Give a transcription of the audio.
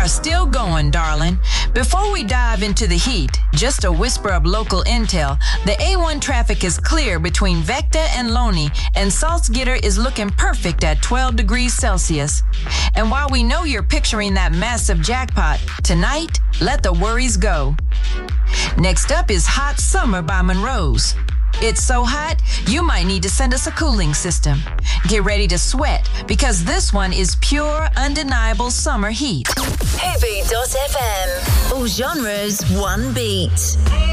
still going, darling. Before we dive into the heat, just a whisper of local intel. The A1 traffic is clear between Vecta and Loney, and Salzgitter is looking perfect at 12 degrees Celsius. And while we know you're picturing that massive jackpot, tonight, let the worries go. Next up is Hot Summer by Monroe's. It's so hot, you might need to send us a cooling system. Get ready to sweat, because this one is pure, undeniable summer heat. Heavy.fm. All genres, one beat.